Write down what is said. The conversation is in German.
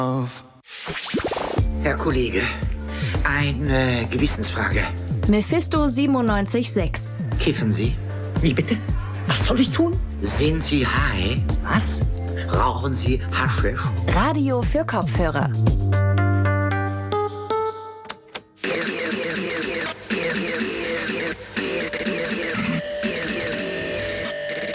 Herr Kollege, eine Gewissensfrage. Mephisto 97.6. Kiffen Sie? Wie bitte? Was soll ich tun? Sind Sie high? Was? Rauchen Sie Haschisch? Radio für Kopfhörer.